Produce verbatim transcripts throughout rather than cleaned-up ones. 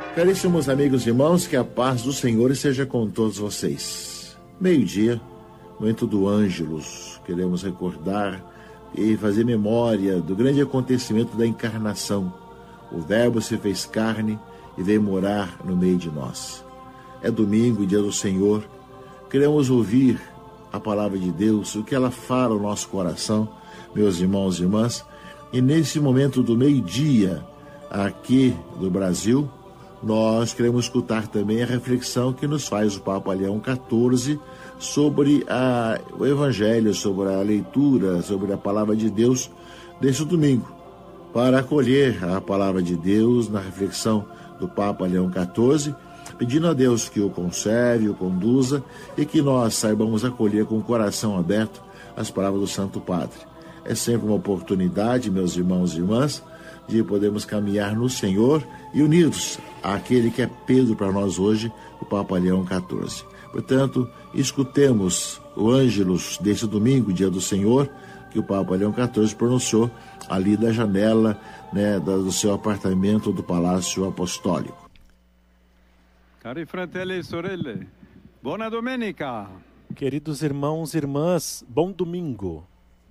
Caríssimos amigos e irmãos, que a paz do Senhor esteja com todos vocês. Meio-dia, momento do Ângelus. Queremos recordar e fazer memória do grande acontecimento da encarnação. O Verbo se fez carne e veio morar no meio de nós. É domingo, dia do Senhor. Queremos ouvir a palavra de Deus, o que ela fala ao nosso coração, meus irmãos e irmãs. E nesse momento do meio-dia, aqui do Brasil, nós queremos escutar também a reflexão que nos faz o Papa Leão quatorze sobre a, o Evangelho, sobre a leitura, sobre a Palavra de Deus deste domingo, para acolher a Palavra de Deus na reflexão do Papa Leão quatorze, pedindo a Deus que o conserve, o conduza e que nós saibamos acolher com o coração aberto as palavras do Santo Padre. É sempre uma oportunidade, meus irmãos e irmãs, de podermos caminhar no Senhor e unidos àquele que é Pedro para nós hoje, o Papa Leão quatorze. Portanto, escutemos o Ângelus deste domingo, dia do Senhor, que o Papa Leão quatorze pronunciou ali da janela, né, do seu apartamento do Palácio Apostólico. Cari fratelli e sorelle, buona domenica! Queridos irmãos e irmãs, bom domingo!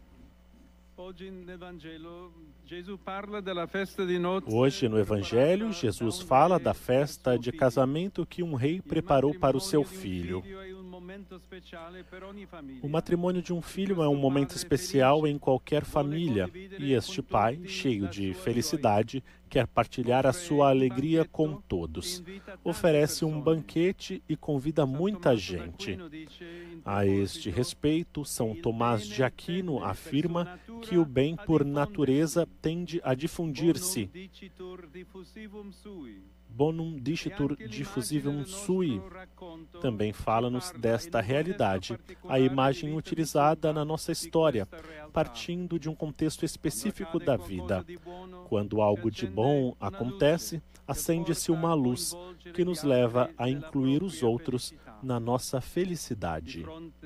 Hoje no Evangelho, Jesus fala da festa de casamento que um rei preparou para o seu filho. O matrimônio de um filho é um momento especial em qualquer família, e este pai, cheio de felicidade, quer partilhar a sua alegria com todos. Oferece um banquete e convida muita gente. A este respeito, São Tomás de Aquino afirma que o bem por natureza tende a difundir-se. Bonum dicitur diffusivum sui também fala-nos desta realidade, a imagem utilizada na nossa história, partindo de um contexto específico da vida. Quando algo de bom acontece, acende-se uma luz que nos leva a incluir os outros na nossa felicidade.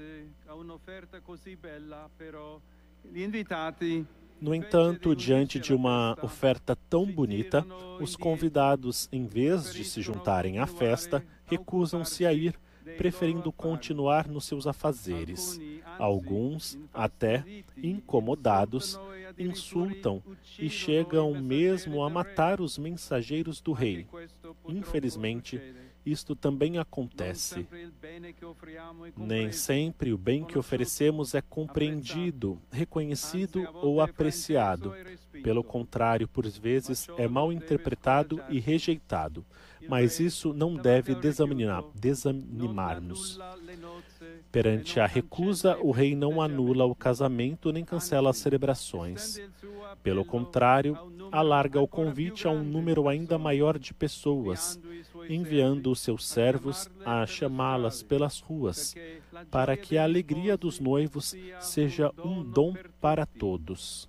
No entanto, diante de uma oferta tão bonita, os convidados, em vez de se juntarem à festa, recusam-se a ir, preferindo continuar nos seus afazeres. Alguns, até incomodados, insultam e chegam mesmo a matar os mensageiros do rei. Infelizmente, isto também acontece. Nem sempre o bem que oferecemos é compreendido, reconhecido ou apreciado. Pelo contrário, por vezes é mal interpretado e rejeitado. Mas isso não deve desanimar, desanimar-nos. Perante a recusa, o rei não anula o casamento nem cancela as celebrações. Pelo contrário, alarga o convite a um número ainda maior de pessoas, enviando os seus servos a chamá-las pelas ruas, para que a alegria dos noivos seja um dom para todos.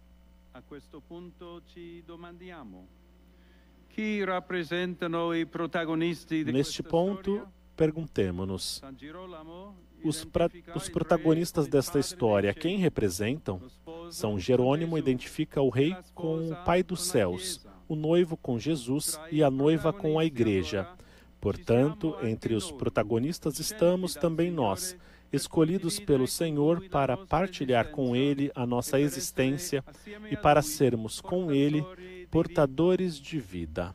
Neste ponto, perguntemo-nos, os, pra, os protagonistas desta história, quem representam? São Jerônimo identifica o rei com o Pai dos céus, o noivo com Jesus e a noiva com a igreja. Portanto, entre os protagonistas estamos também nós, escolhidos pelo Senhor para partilhar com Ele a nossa existência e para sermos com Ele portadores de vida.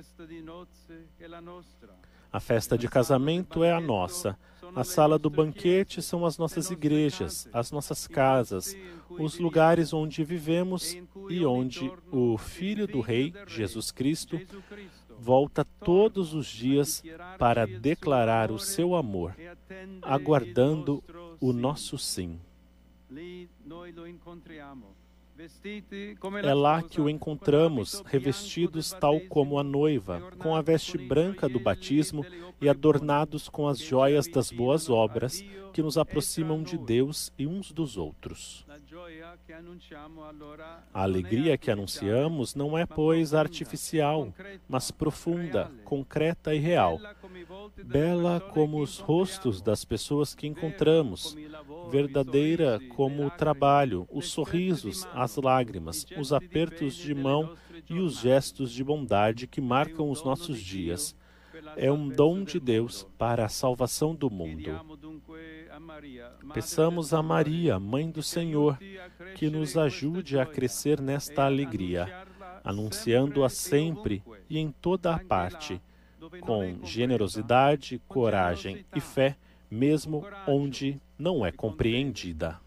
A festa de casamento é a nossa. A sala do banquete são as nossas igrejas, as nossas casas, os lugares onde vivemos e onde o Filho do Rei, Jesus Cristo, volta todos os dias para declarar o seu amor, aguardando o nosso sim. É lá que o encontramos, revestidos tal como a noiva, com a veste branca do batismo e adornados com as joias das boas obras que nos aproximam de Deus e uns dos outros. A alegria que anunciamos não é, pois, artificial, mas profunda, concreta e real. Bela como os rostos das pessoas que encontramos, verdadeira como o trabalho, os sorrisos, as lágrimas, os apertos de mão e os gestos de bondade que marcam os nossos dias. É um dom de Deus para a salvação do mundo. Peçamos a Maria, Mãe do Senhor, que nos ajude a crescer nesta alegria, anunciando-a sempre e em toda a parte, com generosidade, coragem e fé, mesmo onde não é compreendida.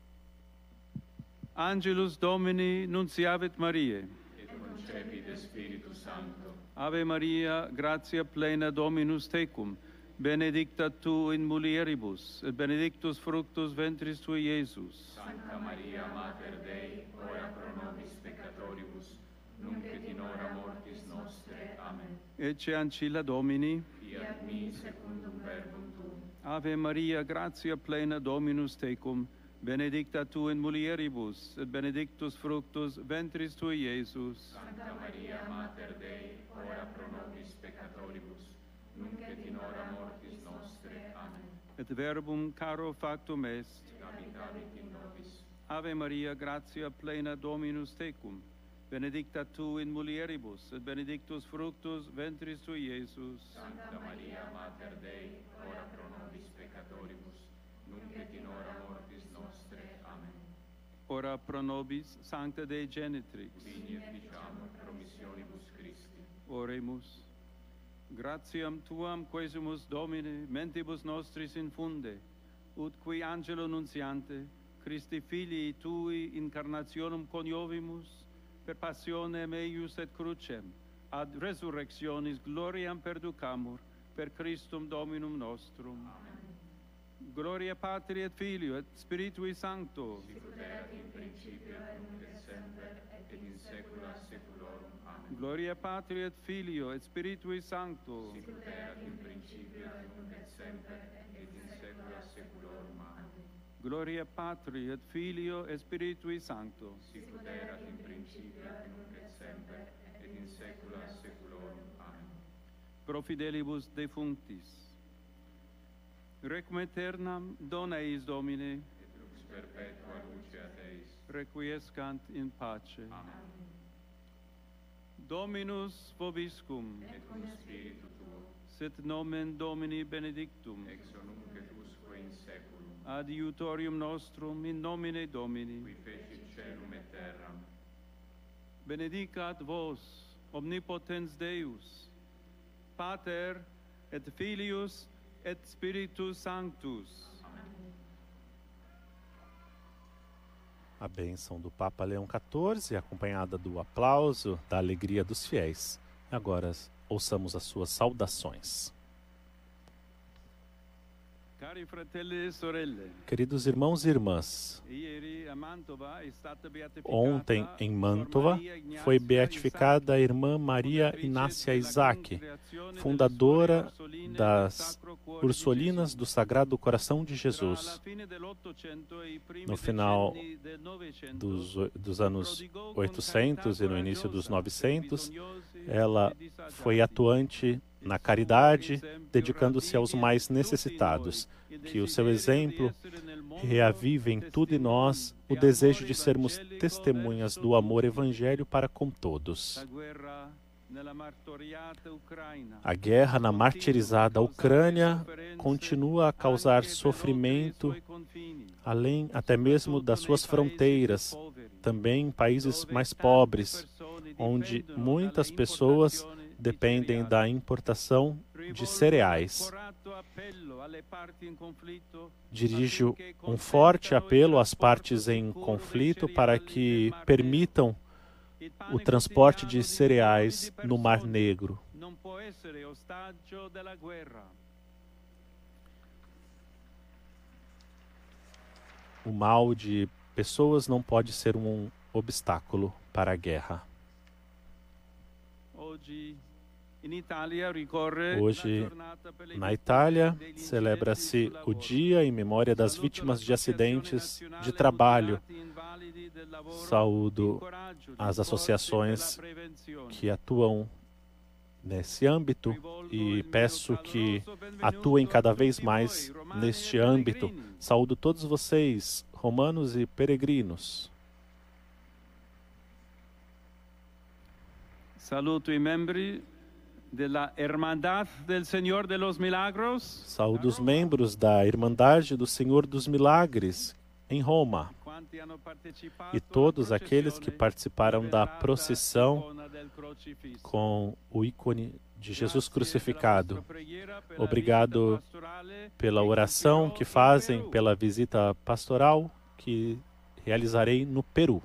Angelus Domini nunciavit Mariae. Et concepit Spiritus Sancto. Ave Maria, gratia plena Dominus tecum, benedicta tu in mulieribus, et benedictus fructus ventris tui, Iesus. Sancta Maria, Mater Dei, ora pro nobis peccatoribus, nunc et in hora mortis nostre. Amen. Ecce ancilla Domini. Fiat mi secundum verbum tuum. Ave Maria, gratia plena Dominus tecum, benedicta tu in mulieribus, et benedictus fructus ventris tui, Iesus. Sancta Maria, Mater Dei, ora pro nobis peccatoribus, nunc et in hora mortis nostre. Amen. Et verbum caro factum est. Habitavit in nobis. Ave Maria, gratia plena Dominus tecum, benedicta tu in mulieribus, et benedictus fructus ventris tui, Iesus. Sancta Maria, Mater Dei, ora pro nobis peccatoribus, nunc et in hora mortis nostre. Amen. Ora pro nobis, Sancta Dei Genitrix. Vini et diciamo promissionibus Christi. Oremus. Gratiam tuam quesumus Domine, mentibus nostris infunde, ut qui angelo nuntiante, Christi filii tui incarnationem coniovimus, per passionem eius et crucem, ad resurrectionis gloriam perducamur, per Christum Dominum nostrum. Amen. Gloria Patri et Filio et Spiritui Sancto. Sicut erat in principio et nunc et semper et in saecula saeculorum. Amen. Gloria Patri et Filio et Spiritui Sancto. Sicut erat in principio et nunc et semper et in saecula saeculorum. Amen. Gloria Patri et Filio et Spiritui Sancto. Sicut erat in principio et nunc et semper et in saecula saeculorum. Amen. Pro fidelibus defunctis. Requiem aeternam dona eis Domine, Et lux perpetua luce ad eis. requiescant in pace. Amen. Dominus vobiscum, Et cum spiritu tuo, sit nomen Domini benedictum, ex nunc et usque in saeculum, adiutorium nostrum in nomine Domini. qui fecit caelum et terram. Benedicat vos, omnipotens Deus, Pater et Filius et Spiritus Sanctus. A bênção do Papa Leão quatorze, acompanhada do aplauso, da alegria dos fiéis. Agora ouçamos as suas saudações. Cari fratelli e sorelle, Queridos irmãos e irmãs, ieri a Mantova è stata beatificata ontem em Mantova Sor Maria Ignazia foi beatificada a irmã Maria Inácia Isaac, fundadora das Ursolinas do Sagrado Coração de Jesus. No final dos, dos anos oitocentos e no início dos novecentos, ela foi atuante na caridade, dedicando-se aos mais necessitados. Que o seu exemplo reavive em tudo em nós o desejo de sermos testemunhas do amor evangélico para com todos. A guerra na martirizada Ucrânia continua a causar sofrimento, além até mesmo das suas fronteiras, também em países mais pobres, onde muitas pessoas dependem da importação de cereais. Dirijo um forte apelo às partes em conflito para que permitam o transporte de cereais no Mar Negro. O mal de pessoas não pode ser um obstáculo para a guerra. Hoje, na Itália, celebra-se o Dia em memória das vítimas de acidentes de trabalho. Saúdo as associações que atuam nesse âmbito e peço que atuem cada vez mais neste âmbito. Saúdo todos vocês, romanos e peregrinos. Saluto i membri della Hermandad del Señor de los Milagros. Saúdo os membros da Irmandade do Senhor dos Milagres, em Roma, e todos aqueles que participaram da procissão com o ícone de Jesus crucificado. Obrigado pela oração que fazem, pela visita pastoral que realizarei no Peru.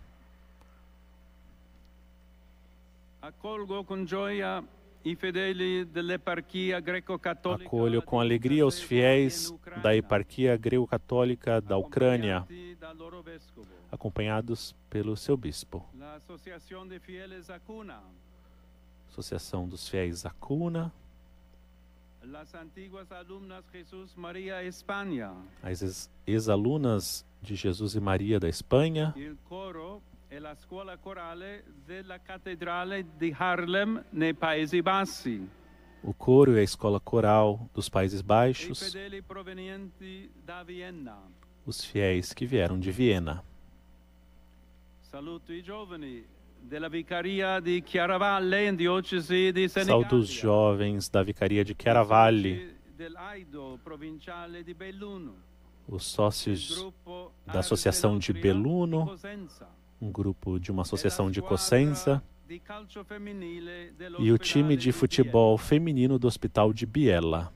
Accolgo com joia i fedeli dell'eparchia greco-cattolica. Acolho com alegria os fiéis da eparquia greco-católica da Ucrânia, acompanhados pelo seu bispo. Associação de Fieles Acuna. Associação dos Fiéis Acuna. Las antiguas alumnas Jesús María España. As ex-alunas de Jesus e Maria da Espanha. Il coro e la scuola corale della cattedrale di Haarlem, nei Paesi Bassi. O coro e a escola coral dos Países Baixos. I fedeli provenienti da Vienna. Os fiéis que vieram de Viena. Saluto i giovani della Vicaria di Chiaravalle, in diocesi di Senigallia. Saúdo os jovens da Vicaria de Chiaravalle. Dell'Aido provinciale di Belluno. Os sócios da Associação de Belluno. Um grupo de uma associação de Cosenza, e o time de futebol feminino do Hospital de Biella.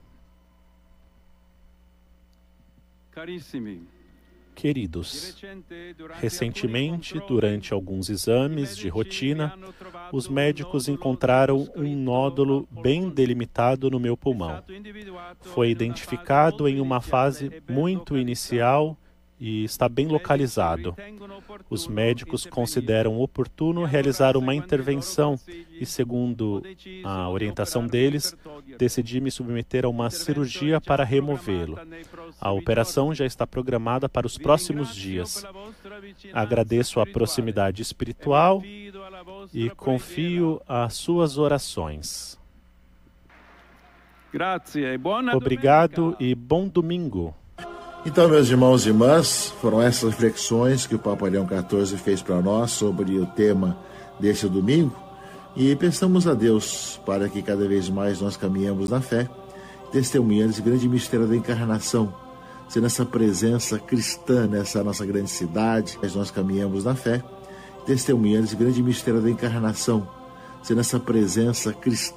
Queridos, recentemente, durante alguns exames de rotina, os médicos encontraram um nódulo bem delimitado no meu pulmão. Foi identificado em uma fase muito inicial e está bem localizado. Os médicos consideram oportuno realizar uma intervenção e, segundo a orientação deles, decidi me submeter a uma cirurgia para removê-lo. A operação já está programada para os próximos dias. Agradeço a proximidade espiritual e confio às suas orações. Obrigado e bom domingo. Então, meus irmãos e irmãs, foram essas reflexões que o Papa Leão quatorze fez para nós sobre o tema deste domingo, e peçamos a Deus para que cada vez mais nós caminhemos na fé, testemunhando esse grande mistério da encarnação, se nessa presença cristã, nessa nossa grande cidade, nós caminhamos na fé, testemunhando esse grande mistério da encarnação, se nessa presença cristã,